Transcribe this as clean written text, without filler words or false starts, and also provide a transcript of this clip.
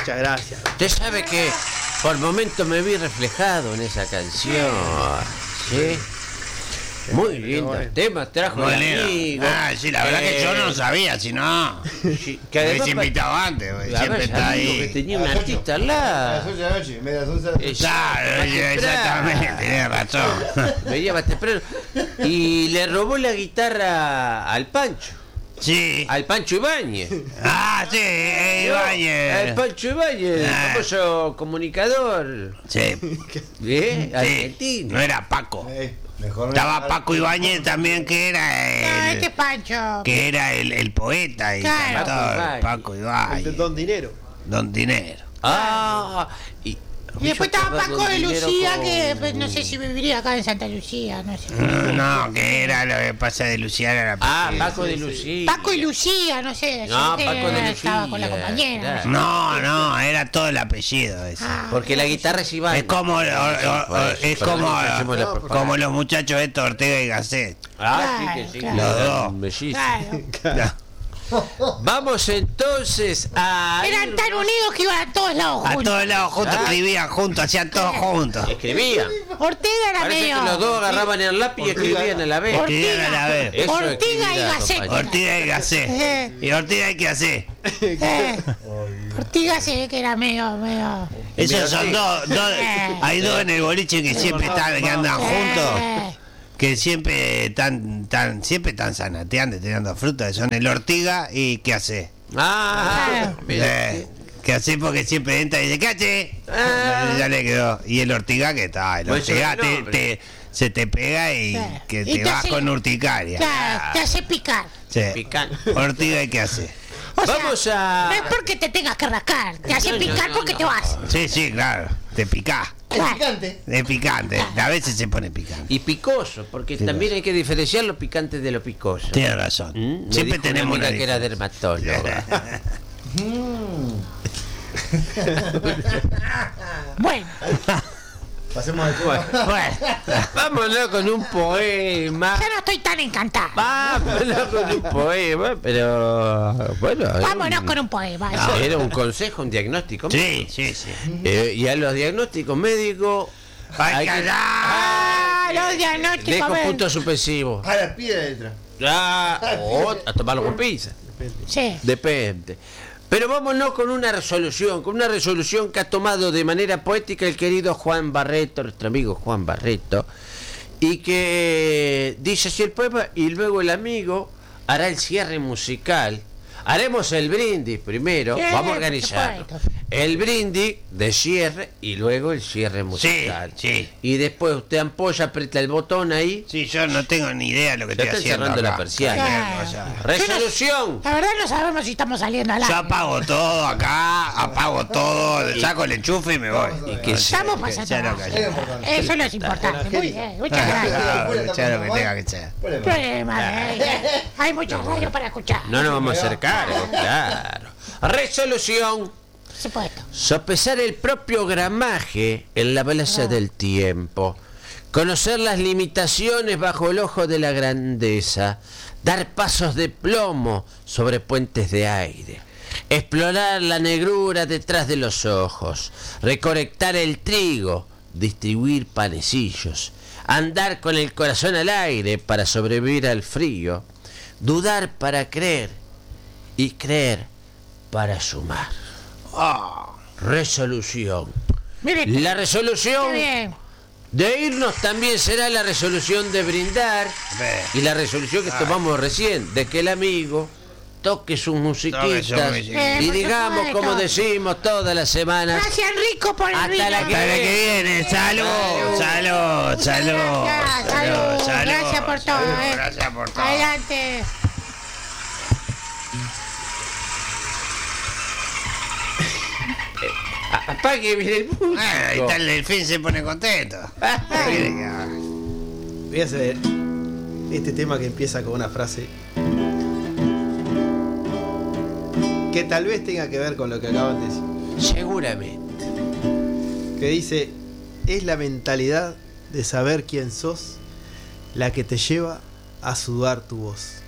Muchas gracias. Usted sabe que por momentos me vi reflejado en esa canción. ¿Sí? Muy lindo tema trajo el amigo. Sí, la verdad que yo no sabía, si no. Sí, que Me además hubiese invitado antes, siempre está ahí. que tenía un artista al lado. Claro, exactamente, tenés razón. Veía más temprano. Y le robó la guitarra al Pancho. Sí. Al Pancho Ibáñez. Sí, Ibáñez. Al Pancho Ibáñez, famoso comunicador. Sí. Argentino. No era Paco. Estaba Paco Ibáñez también, que era este Pancho. Que era el poeta y cantor, Paco Ibáñez. Don Dinero. Don Dinero. Y después estaba Paco de Lucía, que pues, no sé si viviría acá en Santa Lucía, no sé. No, que era lo que pasa de Luciana. Paco de Lucía. Paco y Lucía, no sé. No, yo Paco de Lucía. Estaba con la compañera. Claro. No, era todo el apellido ese. Porque la guitarra es Iván. Es como como los muchachos estos, Ortega y Gasset. Sí. Los dos. Claro. Vamos entonces a... Eran tan unidos que iban a todos lados juntos. A todos lados juntos, escribían juntos, hacían todo juntos. Escribían. Ortega era Parece medio... que los dos agarraban el lápiz y escribían a la vez. Escribían a la vez. Ortega y Gasset. Ortega y Gasset. ¿Y Ortega y qué hace? Ortega se ve que era medio... Esos son dos. Hay dos en el boliche que siempre que andan juntos. Que siempre están sanateando, tirando frutas, son el Ortiga y ¿qué hace? ¿Qué hace? Porque siempre entra y dice, ¿qué hace? Ya le quedó. Y el Ortiga, ¿qué tal? El Ortiga se te pega y que te vas con urticaria. Claro, te hace picar. Sí. Ortiga, ¿y qué hace? Vamos a... No es porque te tengas que rascar, te hace picar porque te vas. Sí, claro, te picás. Es picante, a veces se pone picante. Y picoso, porque también hay que diferenciar lo picante de lo picoso. Tienes razón. Siempre tenemos una que era dermatóloga. Bueno. Pasemos al tema. Bueno, vámonos con un poema. Ya no estoy tan encantada. Vámonos con un poema, pero bueno. Vámonos con un poema. Era un consejo, un diagnóstico. Sí. Y a los diagnósticos médicos hay que los diagnósticos. dejo puntos suspensivos. A la pie de letra. O a tomarlo con pizza. Sí. Depende. Pero vámonos con una resolución que ha tomado de manera poética el querido Juan Barreto, nuestro amigo Juan Barreto, y que dice así el poema, y luego el amigo hará el cierre musical. Haremos el brindis primero, vamos a organizarlo. El brindis de cierre y luego el cierre musical. Sí. Y después usted ampolla, aprieta el botón ahí. Sí, yo no tengo ni idea de lo que estoy haciendo. Cerrando acá. la persiana. Resolución. La verdad no sabemos si estamos saliendo al Yo aire. apago todo acá, saco el enchufe y me voy. Y que Estamos pasando. Eso no es importante. Muy bien, muchas gracias. Ya lo que tenga que ser. Hay muchas radios para escuchar. no nos vamos a hacer cargo, claro. Resolución. Supuesto. Sopesar el propio gramaje en la balanza del tiempo. Conocer las limitaciones bajo el ojo de la grandeza. Dar pasos de plomo sobre puentes de aire. Explorar la negrura detrás de los ojos. Recolectar el trigo. Distribuir panecillos. Andar con el corazón al aire para sobrevivir al frío. Dudar para creer. Y creer para sumar. Resolución. Mire, La resolución bien. de irnos también será la resolución de brindar y la resolución que tomamos recién, de que el amigo toque sus musiquitas y por digamos supuesto. como decimos todas las semanas. Gracias, Enrico, por el Hasta vino. la que viene, salud. Gracias por todo. Gracias por todo. Adelante. Apague bien el músico. Ahí está el delfín, se pone contento. Voy a hacer este tema que empieza con una frase que tal vez tenga que ver con lo que acaban de decir. Seguramente. Que dice, es la mentalidad de saber quién sos la que te lleva a sudar tu voz.